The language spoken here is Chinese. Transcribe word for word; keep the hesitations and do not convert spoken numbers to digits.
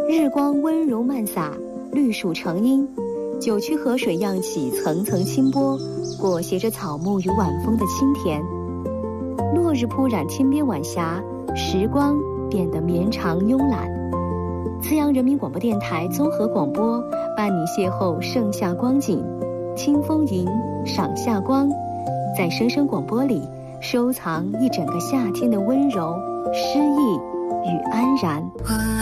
日光温柔漫洒，绿树成荫，九曲河水漾起层层清波，裹挟着草木与晚风的清甜。落日铺染天边晚霞，时光变得绵长慵懒。资阳人民广播电台综合广播伴你邂逅盛夏光景，清风吟，赏夏光，在声声广播里收藏一整个夏天的温柔、诗意与安然。